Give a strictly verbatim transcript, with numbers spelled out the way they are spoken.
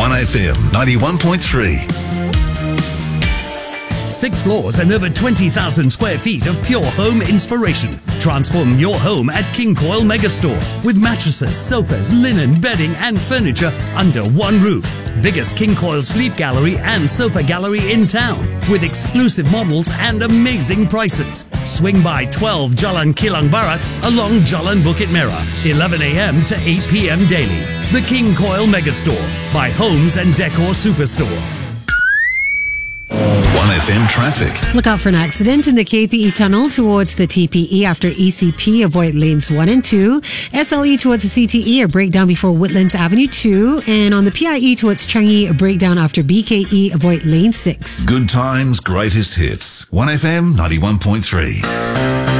one F M ninety-one point three. Six floors and over twenty thousand square feet of pure home inspiration. Transform your home at King Coil Megastore with mattresses, sofas, linen, bedding and furniture under one roof. Biggest King Coil sleep gallery and sofa gallery in town with exclusive models and amazing prices. Swing by twelve Jalan Kilang Barat along Jalan Bukit Merah, eleven a m to eight p m daily. The King Coil Megastore by Homes and Decor Superstore. one F M traffic. Look out for an accident in the K P E tunnel towards the T P E after E C P. Avoid lanes one and two. S L E towards the C T E, a breakdown before Woodlands Avenue two. And on the P I E towards Changi, a breakdown after B K E. Avoid lane six. Good times, greatest hits. one F M ninety-one point three.